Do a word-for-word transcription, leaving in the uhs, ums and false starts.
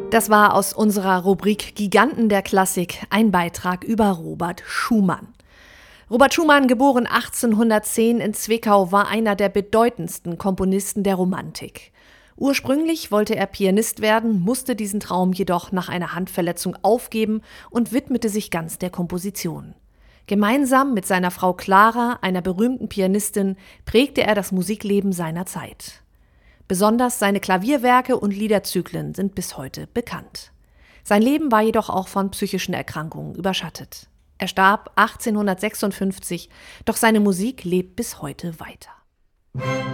Das war aus unserer Rubrik Giganten der Klassik ein Beitrag über Robert Schumann. Robert Schumann, geboren achtzehnhundertzehn in Zwickau, war einer der bedeutendsten Komponisten der Romantik. Ursprünglich wollte er Pianist werden, musste diesen Traum jedoch nach einer Handverletzung aufgeben und widmete sich ganz der Komposition. Gemeinsam mit seiner Frau Clara, einer berühmten Pianistin, prägte er das Musikleben seiner Zeit. Besonders seine Klavierwerke und Liederzyklen sind bis heute bekannt. Sein Leben war jedoch auch von psychischen Erkrankungen überschattet. Er starb achtzehnhundertsechsundfünfzig, doch seine Musik lebt bis heute weiter.